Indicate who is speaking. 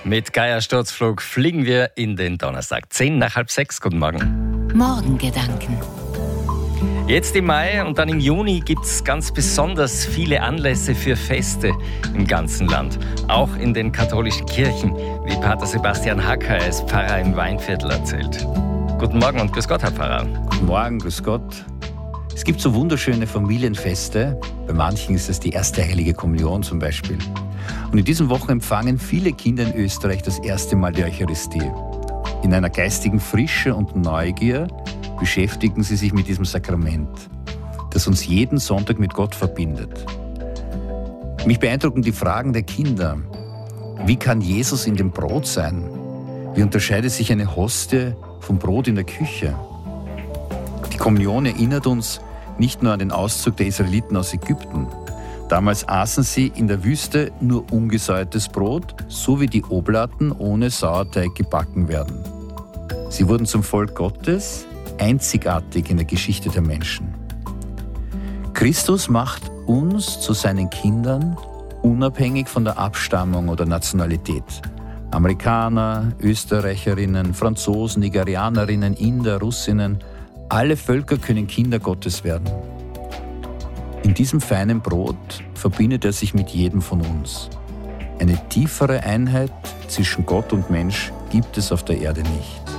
Speaker 1: Mit Geier Sturzflug fliegen wir in den Donnerstag. 5:10. Guten Morgen.
Speaker 2: Morgengedanken.
Speaker 1: Jetzt im Mai und dann im Juni gibt es ganz besonders viele Anlässe für Feste im ganzen Land. Auch in den katholischen Kirchen, wie Pater Sebastian Hacker, er ist Pfarrer im Weinviertel, erzählt. Guten Morgen und grüß Gott, Herr Pfarrer.
Speaker 3: Guten Morgen, grüß Gott. Es gibt so wunderschöne Familienfeste. Bei manchen ist es die erste Heilige Kommunion zum Beispiel. Und in diesen Wochen empfangen viele Kinder in Österreich das erste Mal die Eucharistie. In einer geistigen Frische und Neugier beschäftigen sie sich mit diesem Sakrament, das uns jeden Sonntag mit Gott verbindet. Mich beeindrucken die Fragen der Kinder. Wie kann Jesus in dem Brot sein? Wie unterscheidet sich eine Hostie vom Brot in der Küche? Die Kommunion erinnert uns nicht nur an den Auszug der Israeliten aus Ägypten. Damals aßen sie in der Wüste nur ungesäuertes Brot, so wie die Oblaten ohne Sauerteig gebacken werden. Sie wurden zum Volk Gottes, einzigartig in der Geschichte der Menschen. Christus macht uns zu seinen Kindern, unabhängig von der Abstammung oder Nationalität. Amerikaner, Österreicherinnen, Franzosen, Nigerianerinnen, Inder, Russinnen, alle Völker können Kinder Gottes werden. In diesem feinen Brot verbindet er sich mit jedem von uns. Eine tiefere Einheit zwischen Gott und Mensch gibt es auf der Erde nicht.